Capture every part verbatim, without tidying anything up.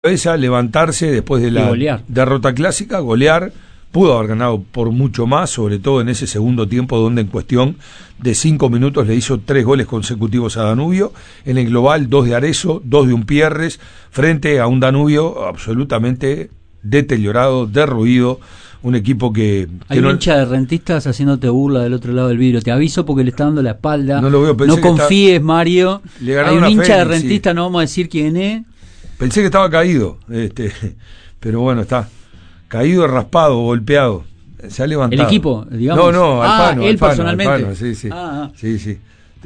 cabeza, levantarse después de la derrota clásica, golear, pudo haber ganado por mucho más, sobre todo en ese segundo tiempo donde en cuestión de cinco minutos le hizo tres goles consecutivos a Danubio, en el global dos de Arezzo, dos de Umpierres, frente a un Danubio absolutamente deteriorado, derruido, un equipo que... que Hay un no... hincha de Rentistas haciéndote burla del otro lado del vidrio, te aviso porque le está dando la espalda, no, lo veo, no confíes está... Mario, hay un hincha Félix, de Rentistas, sí. No vamos a decir quién es. Pensé que estaba caído, este, pero bueno, está caído, raspado, golpeado. Se ha levantado. ¿El equipo, digamos? No, no, Alfano. Ah, él Alfano, personalmente. Alfano, sí, sí. Ah, ah. Sí, sí.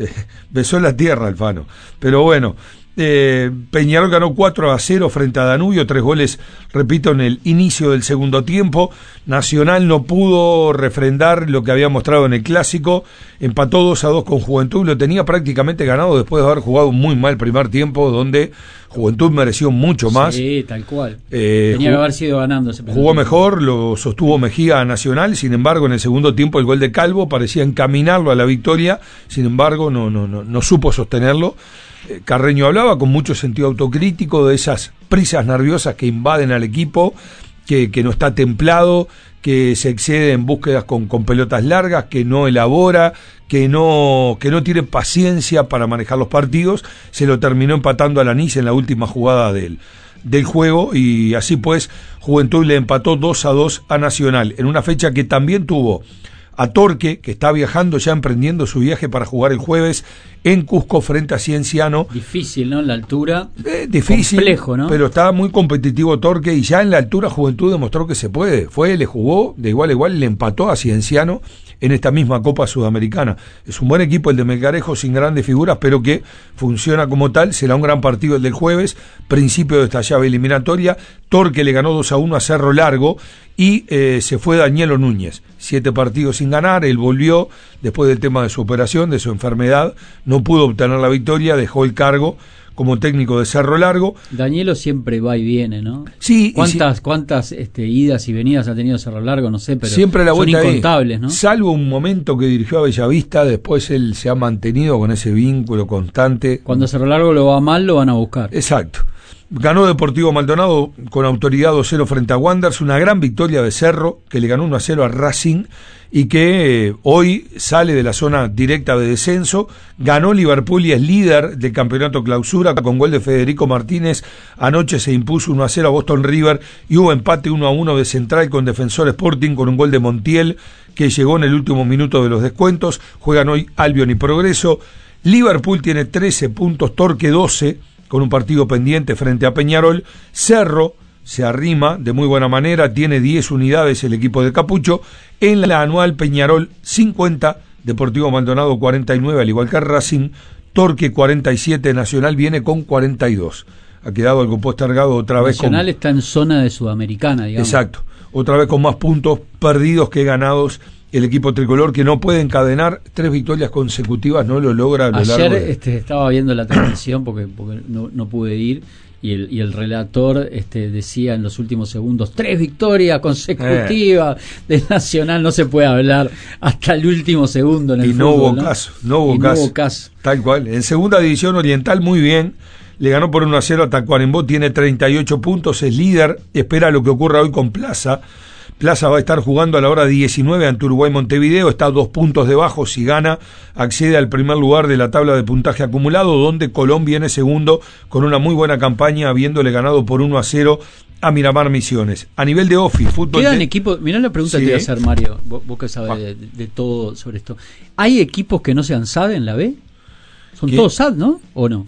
Besó la tierra, Alfano. Pero bueno, eh, Peñarol ganó cuatro a cero frente a Danubio, tres goles, repito, en el inicio del segundo tiempo. Nacional no pudo refrendar lo que había mostrado en el clásico, empató dos a dos con Juventud, lo tenía prácticamente ganado después de haber jugado un muy mal primer tiempo, donde Juventud mereció mucho más. Sí, tal cual. Eh, tenía que haber sido ganando ese Jugó mejor, lo sostuvo Mejía a Nacional, sin embargo en el segundo tiempo el gol de Calvo parecía encaminarlo a la victoria, sin embargo no, no, no, no supo sostenerlo. eh, Carreño hablaba con mucho sentido autocrítico de esas prisas nerviosas que invaden al equipo, que, que no está templado, que se excede en búsquedas con, con pelotas largas, que no elabora, que no, que no tiene paciencia para manejar los partidos. Se lo terminó empatando a Lanís en la última jugada del, del juego, y así pues Juventud le empató dos a dos a Nacional, en una fecha que también tuvo a Torque, que está viajando, ya emprendiendo su viaje para jugar el jueves en Cusco frente a Cienciano. Difícil, ¿no? La altura. Eh, difícil, complejo, ¿no? Pero está muy competitivo Torque, y ya en la altura Juventud demostró que se puede. Fue, le jugó de igual a igual, le empató a Cienciano en esta misma Copa Sudamericana. Es un buen equipo el de Melgarejo, sin grandes figuras, pero que funciona como tal. Será un gran partido el del jueves, principio de esta llave eliminatoria. Torque le ganó dos a uno a Cerro Largo, y eh, se fue Danielo Núñez, siete partidos sin ganar. Él volvió después del tema de su operación, de su enfermedad, no pudo obtener la victoria, dejó el cargo como técnico de Cerro Largo. Danielo siempre va y viene, ¿no? Sí. ¿Cuántas, sí, cuántas este, idas y venidas ha tenido Cerro Largo? No sé, pero siempre la son incontables, ahí, ¿no? Salvo un momento que dirigió a Bellavista, después él se ha mantenido con ese vínculo constante. Cuando Cerro Largo lo va mal, lo van a buscar. Exacto. Ganó Deportivo Maldonado con autoridad dos cero frente a Wanderers, una gran victoria de Cerro, que le ganó uno a cero a Racing, y que eh, hoy sale de la zona directa de descenso. Ganó Liverpool y es líder del campeonato clausura con gol de Federico Martínez. Anoche se impuso uno a cero a Boston River, y hubo empate uno a uno de Central con Defensor Sporting, con un gol de Montiel que llegó en el último minuto de los descuentos. Juegan hoy Albion y Progreso. Liverpool tiene trece puntos, Torque doce, con un partido pendiente frente a Peñarol. Cerro se arrima de muy buena manera, tiene diez unidades el equipo de Capucho. En la anual, Peñarol cincuenta, Deportivo Maldonado cuarenta y nueve, al igual que Racing. Torque cuarenta y siete, Nacional viene con cuarenta y dos. Ha quedado algo postergado otra vez. Nacional con... está en zona de Sudamericana, digamos. Exacto, otra vez con más puntos perdidos que ganados. El equipo tricolor, que no puede encadenar tres victorias consecutivas, no lo logra a lo Ayer largo de... este, estaba viendo la transmisión porque, porque no, no pude ir, y el, y el relator este, decía en los últimos segundos, tres victorias consecutivas eh. de Nacional. No se puede hablar hasta el último segundo en el y fútbol, no hubo ¿no? caso, no hubo y caso. no hubo caso. Tal cual. En segunda división oriental, muy bien. Le ganó por uno a cero a Tacuarembó, tiene treinta y ocho puntos, es líder, espera lo que ocurra hoy con Plaza. Plaza va a estar jugando a la hora diecinueve ante Uruguay Montevideo, está a dos puntos debajo. Si gana, accede al primer lugar de la tabla de puntaje acumulado, donde Colón viene segundo con una muy buena campaña, habiéndole ganado por uno a cero a Miramar Misiones. A nivel de Ofi, fútbol... ¿Quedan de... equipos? Mirá la pregunta sí. que te voy a hacer, Mario, vos, vos que sabés ah. de, de todo sobre esto. ¿Hay equipos que no sean S A D en la B? Son ¿Qué? Todos S A D, ¿no? ¿O no?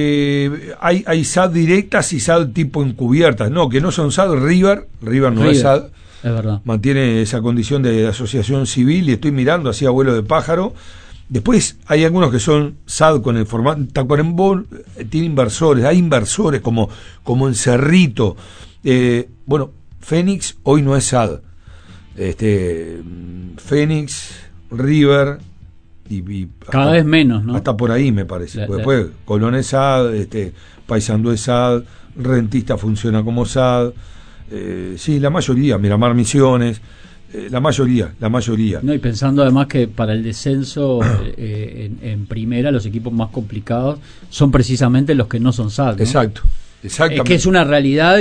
Eh, hay, hay S A D directas y S A D tipo encubiertas. No, que no son S A D. River, River no River. es S A D. Es verdad. Mantiene esa condición de asociación civil, y estoy mirando así a vuelo de pájaro. Después hay algunos que son S A D con el formato. Tacuarembó tiene inversores, hay inversores como, como en Cerrito. Eh, bueno, Fénix hoy no es S A D. Este, Fénix, River y, y cada hasta, vez menos, ¿no? Hasta por ahí me parece. La, Después la... Colón es S A D, este, Paysandú es S A D, Rentista funciona como S A D. Eh, sí, la mayoría, Miramar Misiones, eh, la mayoría, la mayoría. No, y pensando además que para el descenso eh, en, en primera, los equipos más complicados son precisamente los que no son S A D, ¿no? Exacto, exactamente. Es que es una realidad